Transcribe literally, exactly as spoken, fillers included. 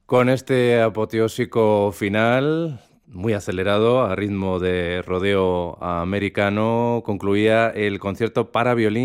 Con este apoteósico final, muy acelerado, a ritmo de rodeo americano, concluía el concierto para violín